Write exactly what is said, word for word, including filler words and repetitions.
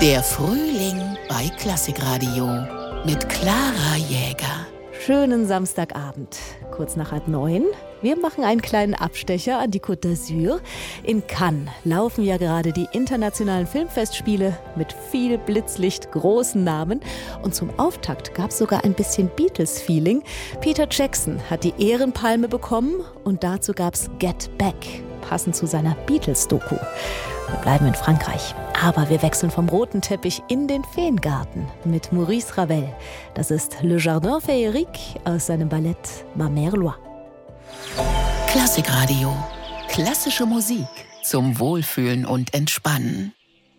Der Frühling bei Klassikradio mit Clara Jäger. Schönen Samstagabend, kurz nach halb neun. Wir machen einen kleinen Abstecher an die Côte d'Azur. In Cannes laufen ja gerade die internationalen Filmfestspiele mit viel Blitzlicht, großen Namen. Und zum Auftakt gab es sogar ein bisschen Beatles-Feeling. Peter Jackson hat die Ehrenpalme bekommen und dazu gab es Get Back, passend zu seiner Beatles-Doku. Wir bleiben in Frankreich, aber wir wechseln vom roten Teppich in den Feengarten mit Maurice Ravel. Das ist Le Jardin Féerique aus seinem Ballett Ma Mère Loire. Klassikradio. Klassische Musik zum Wohlfühlen und Entspannen.